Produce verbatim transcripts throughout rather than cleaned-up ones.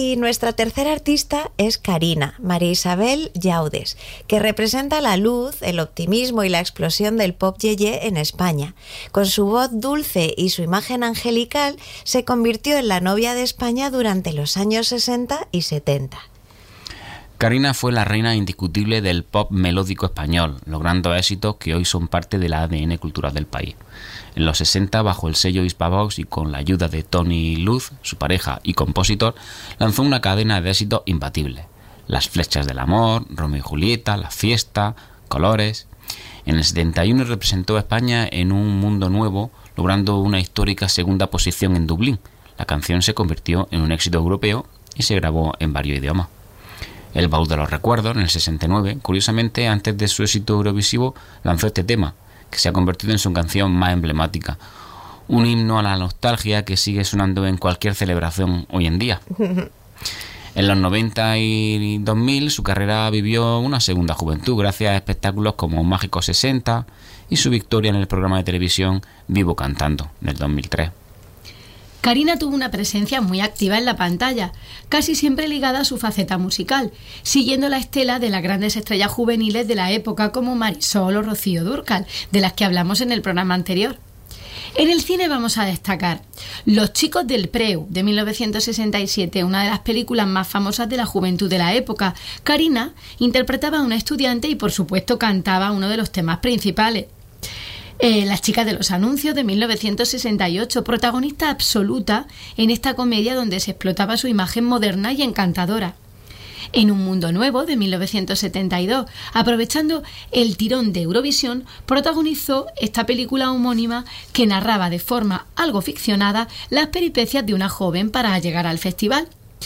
Y nuestra tercera artista es Carina, María Isabel Llaudes, que representa la luz, el optimismo y la explosión del pop yeye en España. Con su voz dulce y su imagen angelical, se convirtió en la novia de España durante los años sesenta y setenta. Carina fue la reina indiscutible del pop melódico español, logrando éxitos que hoy son parte del A D N cultural del país. En los sesenta, bajo el sello Hispavox y con la ayuda de Tony Luz, su pareja y compositor, lanzó una cadena de éxitos imbatibles. Las flechas del amor, Romeo y Julieta, La fiesta, Colores. En el setenta y uno representó a España en Un mundo nuevo, logrando una histórica segunda posición en Dublín. La canción se convirtió en un éxito europeo y se grabó en varios idiomas. El baúl de los recuerdos, en el sesenta y nueve, curiosamente, antes de su éxito eurovisivo, lanzó este tema, que se ha convertido en su canción más emblemática. Un himno a la nostalgia que sigue sonando en cualquier celebración hoy en día. En los noventa y dos mil, su carrera vivió una segunda juventud gracias a espectáculos como Mágico sesenta y su victoria en el programa de televisión Vivo Cantando, en el dos mil tres. Carina tuvo una presencia muy activa en la pantalla, casi siempre ligada a su faceta musical, siguiendo la estela de las grandes estrellas juveniles de la época como Marisol o Rocío Dúrcal, de las que hablamos en el programa anterior. En el cine vamos a destacar Los chicos del Preu, de mil novecientos sesenta y siete, una de las películas más famosas de la juventud de la época. Carina interpretaba a una estudiante y, por supuesto, cantaba uno de los temas principales. Eh, Las chicas de los anuncios, de mil novecientos sesenta y ocho, protagonista absoluta en esta comedia donde se explotaba su imagen moderna y encantadora. En Un mundo nuevo, de mil novecientos setenta y dos, aprovechando el tirón de Eurovisión, protagonizó esta película homónima que narraba de forma algo ficcionada las peripecias de una joven para llegar al festival.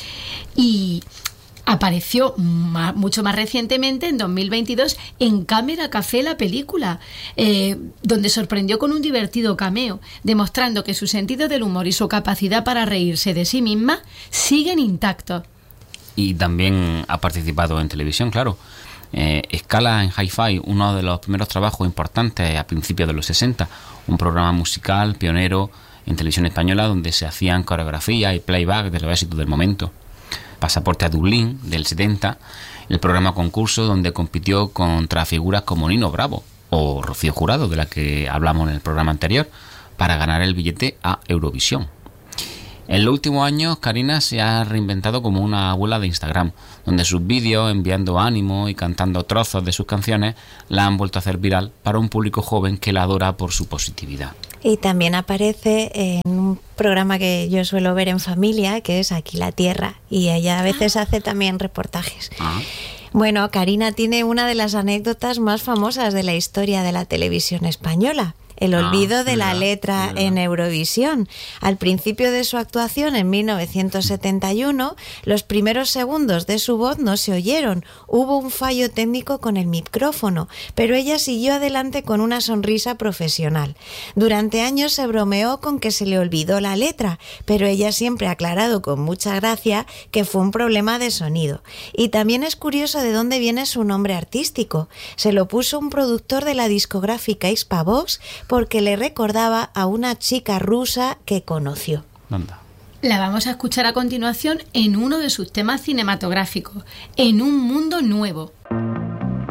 Y apareció más, mucho más recientemente, en dos mil veintidós, en Cámara Café, la película, eh, donde sorprendió con un divertido cameo, demostrando que su sentido del humor y su capacidad para reírse de sí misma siguen intactos. Y también ha participado en televisión, claro. Eh, Escala en Hi-Fi, uno de los primeros trabajos importantes a principios de los sesenta, un programa musical pionero en televisión española donde se hacían coreografía y playback de los éxitos del momento. Pasaporte a Dublín, del setenta, el programa concurso donde compitió contra figuras como Nino Bravo o Rocío Jurado, de la que hablamos en el programa anterior, para ganar el billete a Eurovisión. En los últimos años, Carina se ha reinventado como una abuela de Instagram, donde sus vídeos, enviando ánimo y cantando trozos de sus canciones, la han vuelto a hacer viral para un público joven que la adora por su positividad. Y también aparece en un programa que yo suelo ver en familia, que es Aquí la Tierra, y ella a veces hace también reportajes. Ah. Bueno, Carina tiene una de las anécdotas más famosas de la historia de la televisión española. El olvido ah, de la letra en Eurovisión. Al principio de su actuación, en mil novecientos setenta y uno, los primeros segundos de su voz no se oyeron. Hubo un fallo técnico con el micrófono, pero ella siguió adelante con una sonrisa profesional. Durante años se bromeó con que se le olvidó la letra, pero ella siempre ha aclarado con mucha gracia que fue un problema de sonido. Y también es curioso de dónde viene su nombre artístico. Se lo puso un productor de la discográfica Hispavox porque le recordaba a una chica rusa que conoció. Anda. La vamos a escuchar a continuación en uno de sus temas cinematográficos, En un mundo nuevo.